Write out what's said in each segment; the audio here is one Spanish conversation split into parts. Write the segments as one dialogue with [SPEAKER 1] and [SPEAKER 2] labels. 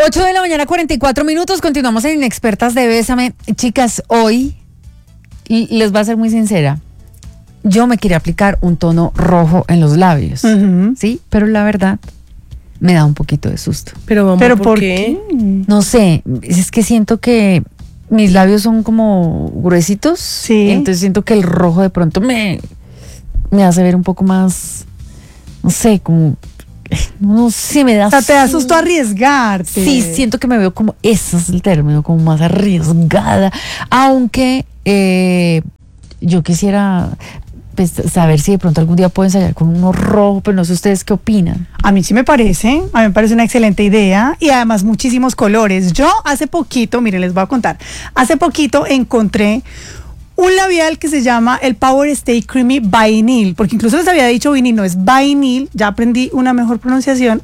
[SPEAKER 1] 8 de la mañana, 44 minutos. Continuamos en Inexpertas de Bésame. Chicas, hoy les voy a ser muy sincera. Yo me quería aplicar un tono rojo en los labios, ¿sí? Pero la verdad, me da un poquito de susto.
[SPEAKER 2] Pero vamos, ¿por qué?
[SPEAKER 1] No sé, es que siento que mis labios son como gruesitos.
[SPEAKER 3] Sí.
[SPEAKER 1] Entonces siento que el rojo de pronto me hace ver un poco más, no sé, como... No sé, me da...
[SPEAKER 3] O sea, te da susto arriesgarte.
[SPEAKER 1] Sí, siento que me veo como, ese es el término, como más arriesgada. Aunque yo quisiera pues, saber si de pronto algún día puedo ensayar con uno rojo, pero no sé ustedes qué opinan.
[SPEAKER 3] A mí sí me parece una excelente idea y además muchísimos colores. Yo hace poquito, miren, les voy a contar, hace poquito encontré un labial que se llama el Power Stay Creamy Vinyl, porque incluso les había dicho vinil, no es vinyl, ya aprendí una mejor pronunciación,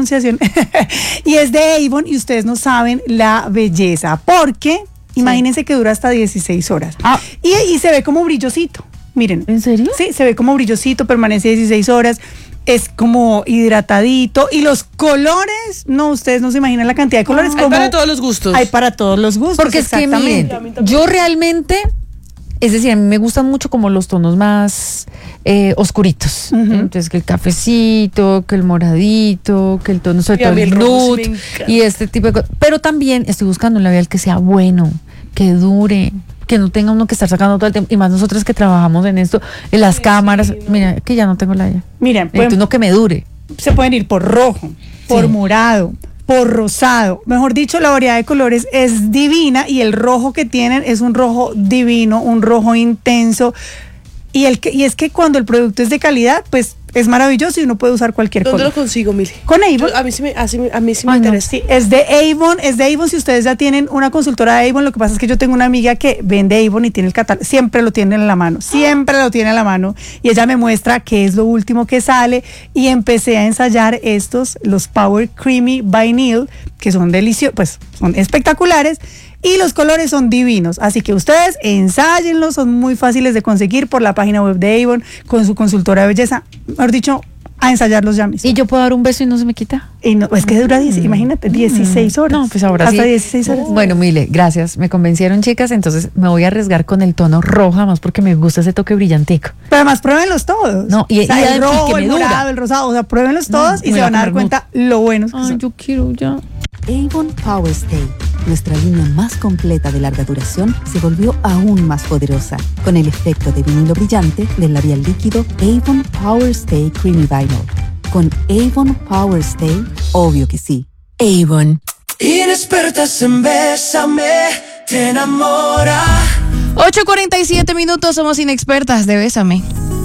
[SPEAKER 3] y es de Avon y ustedes no saben la belleza, porque imagínense que dura hasta 16 horas y se ve como brillosito, miren.
[SPEAKER 1] ¿En serio?
[SPEAKER 3] Sí, se ve como brillosito, permanece 16 horas, es como hidratadito y los colores, no, ustedes no se imaginan la cantidad de colores.
[SPEAKER 2] Hay para todos los gustos.
[SPEAKER 3] Hay para todos los gustos,
[SPEAKER 1] porque es que miren, yo realmente... Es decir, a mí me gustan mucho como los tonos más oscuritos. Entonces, que el cafecito, que el moradito, que el tono sobre todo el nude y este tipo de cosas. Pero también estoy buscando un labial que sea bueno, que dure, que no tenga uno que estar sacando todo el tiempo. Y más nosotros que trabajamos en esto, en las cámaras. Sí, mira, que ya no tengo labial.
[SPEAKER 3] Miren,
[SPEAKER 1] uno que me dure.
[SPEAKER 3] Se pueden ir por rojo, por morado, por rosado, mejor dicho, la variedad de colores es divina y el rojo que tienen es un rojo divino, un rojo intenso y es que cuando el producto es de calidad, pues es maravilloso y uno puede usar cualquier color.
[SPEAKER 2] ¿Dónde lo consigo, Mili?
[SPEAKER 3] Con Avon.
[SPEAKER 2] A mí sí me interesa.
[SPEAKER 3] Sí, es de Avon, si ustedes ya tienen una consultora de Avon, lo que pasa es que yo tengo una amiga que vende Avon y tiene el catálogo, siempre lo tiene en la mano y ella me muestra qué es lo último que sale y empecé a ensayar los Power Creamy Vinyl, que son deliciosos, pues son espectaculares. Y los colores son divinos, así que ustedes ensáyenlos, son muy fáciles de conseguir por la página web de Avon con su consultora de belleza. Mejor dicho, a ensayarlos ya mismo.
[SPEAKER 1] ¿Y yo puedo dar un beso y no se me quita?
[SPEAKER 3] Y no, es que dura, imagínate, 16 horas.
[SPEAKER 1] No, pues ahora
[SPEAKER 3] hasta
[SPEAKER 1] sí.
[SPEAKER 3] 16 horas.
[SPEAKER 1] Bueno, Mile, gracias. Me convencieron, chicas, entonces me voy a arriesgar con el tono rojo, más porque me gusta ese toque brillantico.
[SPEAKER 3] Pero además, pruébenlos todos.
[SPEAKER 1] No, y
[SPEAKER 3] el rojo,
[SPEAKER 1] que me
[SPEAKER 3] el morado, el rosado, o sea, pruébenlos todos y se van a dar cuenta lo buenos que son.
[SPEAKER 1] Yo quiero ya.
[SPEAKER 4] Avon Power Stay, nuestra línea más completa de larga duración, se volvió aún más poderosa con el efecto de vinilo brillante del labial líquido Avon Power Stay Creamy Vinyl. Con Avon Power Stay, obvio que sí. Avon.
[SPEAKER 5] Inexpertas en Bésame, te enamora.
[SPEAKER 6] 8:47 minutos, somos Inexpertas de Bésame.